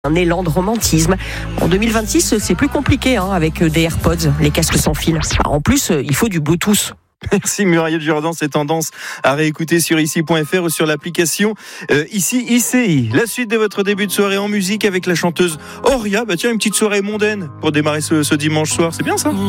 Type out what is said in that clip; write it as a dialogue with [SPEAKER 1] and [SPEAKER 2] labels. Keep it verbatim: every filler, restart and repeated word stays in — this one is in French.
[SPEAKER 1] Un élan de romantisme. En deux mille vingt-six, c'est plus compliqué hein, avec des AirPods, les casques sans fil. En plus, il faut du Bluetooth.
[SPEAKER 2] Merci Muriel Jourdan, c'est tendance à réécouter sur ici point f r ou sur l'application euh, ici I C I. La suite de votre début de soirée en musique avec la chanteuse Auria. Bah tiens, une petite soirée mondaine pour démarrer ce, ce dimanche soir, c'est bien ça.